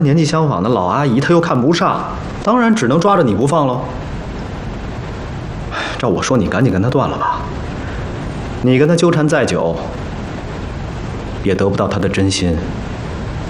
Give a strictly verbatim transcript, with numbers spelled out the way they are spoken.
年纪相仿的老阿姨，她又看不上，当然只能抓着你不放喽。照我说，你赶紧跟她断了吧。你跟她纠缠再久，也得不到她的真心。